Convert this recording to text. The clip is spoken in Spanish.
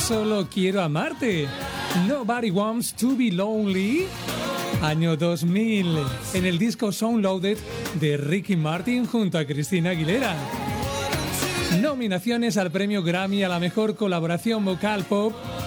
Solo quiero amarte. Nobody Wants to Be Lonely. Año 2000, en el disco Soundloaded de Ricky Martin junto a Christina Aguilera. Nominaciones al premio Grammy a la mejor colaboración vocal pop